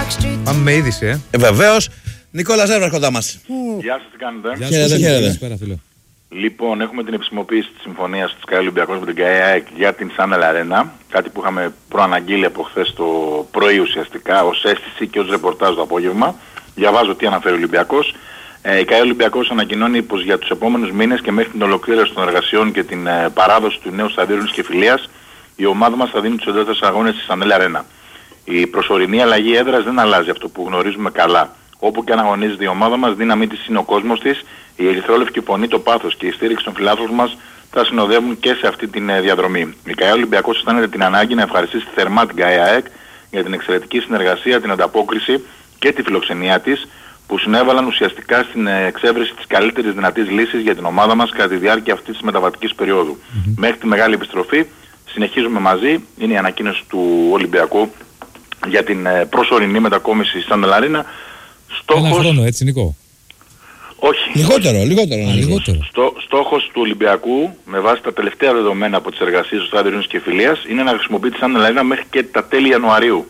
Πάμε με είδηση, Βεβαίως. Νικόλα Ζέρβας κοντά μας. Γεια σας, τι κάνετε? Χαίρετε. Λοιπόν, έχουμε την επισημοποίηση της συμφωνίας του Sky Ολυμπιακός με την ΚΑΕΑΕΚ για την Channel Arena. Κάτι που είχαμε προαναγγείλει από χθες το πρωί ουσιαστικά, ως αίσθηση και ως ρεπορτάζ το απόγευμα. Διαβάζω τι αναφέρει ο Ολυμπιακός. Η ΚΑΕ Ολυμπιακός ανακοινώνει πως για τους επόμενους μήνες και μέχρι την ολοκλήρωση των εργασιών και την παράδοση του νέου σταδίου και φιλίας, η ομάδα μας θα δίνει τους εντός αγώνες στη Channel Arena. Η προσωρινή αλλαγή έδρας δεν αλλάζει αυτό που γνωρίζουμε καλά. Όπου και αν αγωνίζεται η ομάδα μας, δύναμή της είναι ο κόσμος της, η ερυθρόλευκη φωνή, το πάθος και η στήριξη των φιλάθλων μας θα συνοδεύουν και σε αυτή τη διαδρομή. Η ΚΑΕ Ολυμπιακός αισθάνεται την ανάγκη να ευχαριστήσει θερμά την ΚΑΕΑΕΚ για την εξαιρετική συνεργασία, την ανταπόκριση και τη φιλοξενία της που συνέβαλαν ουσιαστικά στην εξέβρεση της καλύτερης δυνατής λύσης για την ομάδα μας κατά τη διάρκεια αυτής της μεταβατικής περίοδου. Μέχρι τη μεγάλη επιστροφή συνεχίζουμε μαζί, είναι η ανακοίνωση του Ολυμπιακού για την προσωρινή μετακόμιση στην Channel Arena. Ένα χρόνο, έτσι, Νικό. Όχι. Λιγότερο. Στόχος του Ολυμπιακού, με βάση τα τελευταία δεδομένα από τις εργασίες του Στάδιο Ειρήνης και Φιλίας, είναι να χρησιμοποιεί τη Channel Arena μέχρι και τα τέλη Ιανουαρίου.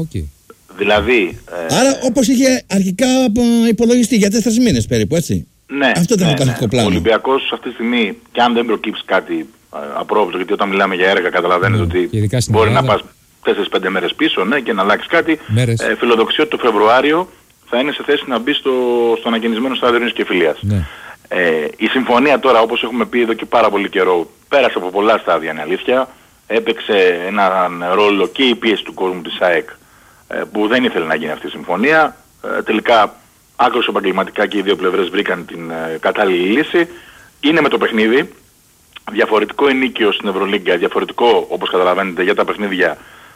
Δηλαδή... Άρα όπως είχε αρχικά υπολογιστεί για 4 μήνες περίπου, έτσι. Ναι. Αυτό ήταν το αρχικό πλάνο. Ο Ολυμπιακός αυτή τη στιγμή, και αν δεν προκύψει κάτι απρόβλεπτο, γιατί όταν μιλάμε για έργα καταλαβαίνετε ότι μπορεί να πας 4-5 μέρες πίσω, ναι, και να αλλάξει κάτι, φιλοδοξεί ότι το Φεβρουάριο θα είναι σε θέση να μπει στο ανακαινισμένο Στάδιο Ειρήνης και Φιλίας. Ναι. Η συμφωνία τώρα, όπως έχουμε πει εδώ και πάρα πολύ καιρό, πέρασε από πολλά στάδια, είναι αλήθεια. Έπαιξε έναν ρόλο και η πίεση του κόσμου της ΑΕΚ, που δεν ήθελε να γίνει αυτή η συμφωνία. Τελικά, άκρως επαγγελματικά και οι δύο πλευρές βρήκαν την κατάλληλη λύση. Είναι με το παιχνίδι. Διαφορετικό ενίκιο στην Ευρωλίγκα, διαφορετικό, όπως καταλαβαίνετε, για τα παιχνίδια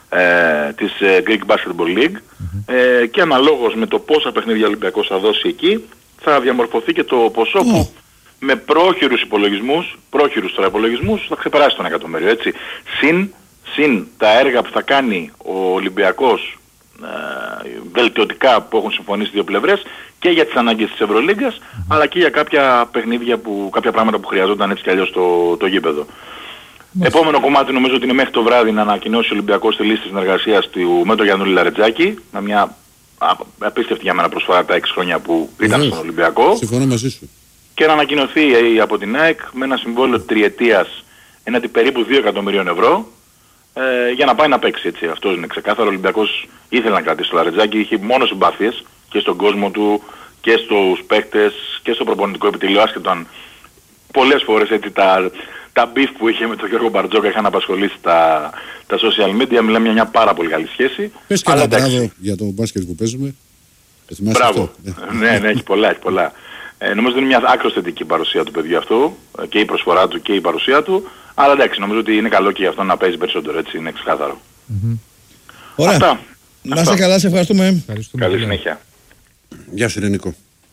της Greek Basketball League, και αναλόγως με το πόσα παιχνίδια ο Ολυμπιακός θα δώσει εκεί θα διαμορφωθεί και το ποσό που με πρόχειρους υπολογισμούς θα ξεπεράσει τον εκατομμύριο, έτσι. Συν τα έργα που θα κάνει ο Ολυμπιακός βελτιωτικά που έχουν συμφωνήσει οι δύο πλευρές και για τις ανάγκες της Ευρωλίγκας, αλλά και για κάποια παιχνίδια κάποια πράγματα που χρειαζόταν έτσι κι αλλιώς το γήπεδο. Επόμενο κομμάτι νομίζω ότι είναι μέχρι το βράδυ να ανακοινώσει ο Ολυμπιακός τη λίστα συνεργασίας του με τον Γιαννούλη Λαρετζάκη, με μια απίστευτη για μένα προσφορά τα 6 χρόνια που ήταν στον Ολυμπιακό. Συμφωνώ μαζί σου. Και να ανακοινωθεί από την ΑΕΚ με ένα συμβόλαιο τριετίας έναντι περίπου 2 εκατομμυρίων ευρώ, για να πάει να παίξει, έτσι. Αυτό είναι ξεκάθαρο. Ο Ολυμπιακός ήθελε να κρατήσει το Λαρετζάκη, είχε μόνο συμπάθειες και στον κόσμο του και στους παίκτες και στο προπονητικό επιτελείο, άσχετο αν πολλές φορές έτσι τα beef που είχε με τον Γιώργο Μπαρτζόκα είχαν απασχολήσει τα social media. Μιλάμε για μια πάρα πολύ καλή σχέση. Πες και ένα μπράβο για το μπάσκετ που παίζουμε. Μπράβο. Ναι, έχει πολλά. Νομίζω ότι είναι μια άκρως θετική παρουσία του παιδιού αυτού, και η προσφορά του και η παρουσία του. Αλλά εντάξει, νομίζω ότι είναι καλό και για αυτό να παίζει περισσότερο, έτσι, είναι ξεκάθαρο. Ωραία. Αυτά. Να είστε καλά, σε ευχαριστούμε. Καλή συνέχεια. Γεια σου, Νικό.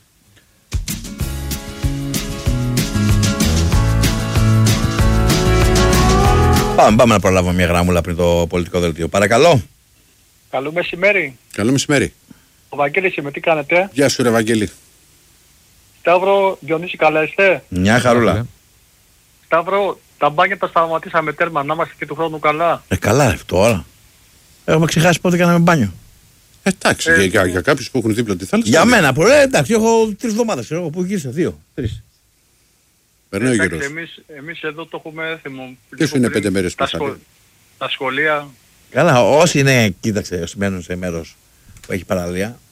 Πάμε να προλάβουμε μια γράμμουλα πριν το πολιτικό δελτίο. Παρακαλώ. Καλό μεσημέρι. Καλό μεσημέρι. Ο Βαγγέλης είμαι, τι κάνετε? Γεια σου, ρε Βαγγέλη. Σταύρο, Διονύση, καλά είστε? Μια χαρούλα. Σταύρο, τα μπάνια τα σταματήσαμε τέρμα, να είμαστε και του χρόνου καλά. Καλά ρε τώρα. Έχουμε ξεχάσει πότε κάναμε μπάνιο. Εντάξει, για κάποιους που έχουν δίπλα τη θάλασσα. Για μένα, εντάξει, έχω 3 εβδομάδες, που γύρισα, 2-3. Περνάει ο καιρός. Εμείς εδώ το έχουμε έθιμο. Τι σου είναι 5 μέρες που τα σχολεία. Καλά, όσοι είναι, κοίταξε, όσοι μένουν σε μέρος που έχει παραλία,